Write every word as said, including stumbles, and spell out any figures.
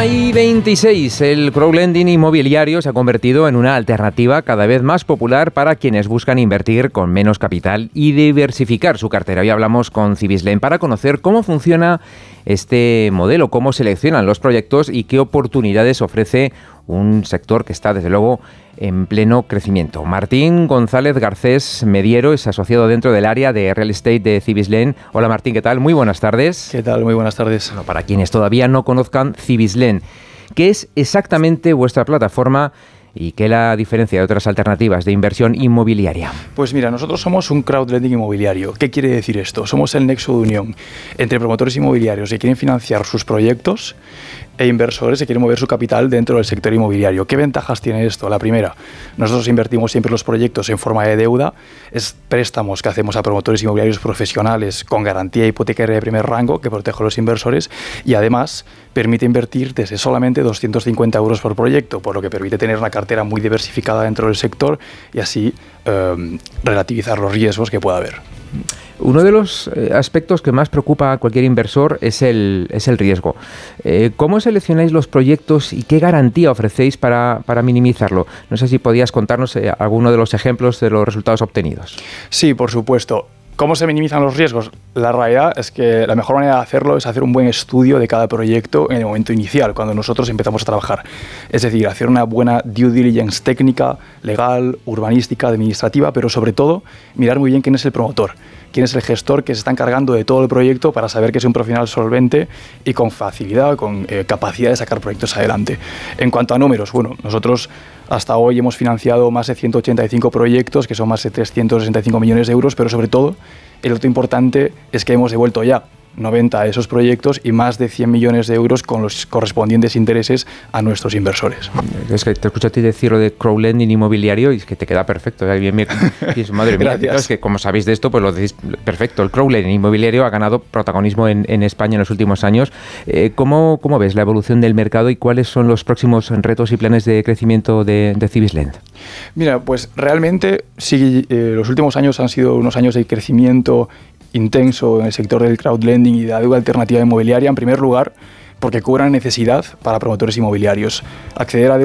I veintiséis, el crowdlending inmobiliario se ha convertido en una alternativa cada vez más popular para quienes buscan invertir con menos capital y diversificar su cartera. Hoy hablamos con Cibislen para conocer cómo funciona este modelo, cómo seleccionan los proyectos y qué oportunidades ofrece un sector que está, desde luego, en pleno crecimiento. Martín González Garcés Mediero es asociado dentro del área de Real Estate de Cibislen. Hola Martín, ¿qué tal? Muy buenas tardes. ¿Qué tal? Muy buenas tardes. Bueno, para quienes todavía no conozcan Cibislen, ¿qué es exactamente vuestra plataforma y qué la diferencia de otras alternativas de inversión inmobiliaria? Pues mira, nosotros somos un crowdlending inmobiliario. ¿Qué quiere decir esto? Somos el nexo de unión entre promotores inmobiliarios que quieren financiar sus proyectos e inversores que quieren mover su capital dentro del sector inmobiliario. ¿Qué ventajas tiene esto? La primera, nosotros invertimos siempre los proyectos en forma de deuda, es préstamos que hacemos a promotores inmobiliarios profesionales con garantía hipotecaria de primer rango que protege a los inversores y además permite invertir desde solamente doscientos cincuenta euros por proyecto, por lo que permite tener una cartera muy diversificada dentro del sector y así eh, relativizar los riesgos que pueda haber. Uno de los eh, aspectos que más preocupa a cualquier inversor es el, es el riesgo. Eh, ¿Cómo seleccionáis los proyectos y qué garantía ofrecéis para, para minimizarlo? No sé si podías contarnos eh, alguno de los ejemplos de los resultados obtenidos. Sí, por supuesto. ¿Cómo se minimizan los riesgos? La realidad es que la mejor manera de hacerlo es hacer un buen estudio de cada proyecto en el momento inicial, cuando nosotros empezamos a trabajar. Es decir, hacer una buena due diligence técnica, legal, urbanística, administrativa, pero sobre todo mirar muy bien quién es el promotor, quién es el gestor que se está encargando de todo el proyecto para saber que es un profesional solvente y con facilidad, con eh, capacidad de sacar proyectos adelante. En cuanto a números, bueno, nosotros hasta hoy hemos financiado más de ciento ochenta y cinco proyectos, que son más de trescientos sesenta y cinco millones de euros, pero sobre todo, el otro importante es que hemos devuelto ya noventa de esos proyectos y más de cien millones de euros con los correspondientes intereses a nuestros inversores. Es que te escucho a ti decir lo de crowdlending inmobiliario y es que te queda perfecto. Bien, bien. Y madre mía, es que como sabéis de esto, pues lo decís perfecto. El crowdlending inmobiliario ha ganado protagonismo en, en España en los últimos años. Eh, ¿cómo, ¿Cómo ves la evolución del mercado y cuáles son los próximos retos y planes de crecimiento de, de Cibislen? Mira, pues realmente sí, eh, los últimos años han sido unos años de crecimiento intenso en el sector del crowdlending y de la deuda alternativa inmobiliaria, en primer lugar, porque cubran necesidad para promotores inmobiliarios. Acceder a deuda